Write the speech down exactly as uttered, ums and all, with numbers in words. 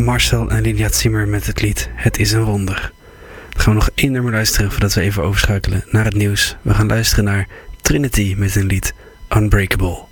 Marcel en Lydia Zimmer met het lied Het is een wonder. Dan gaan we nog één nummer luisteren voordat we even overschakelen naar het nieuws. We gaan luisteren naar Trinity met hun lied Unbreakable.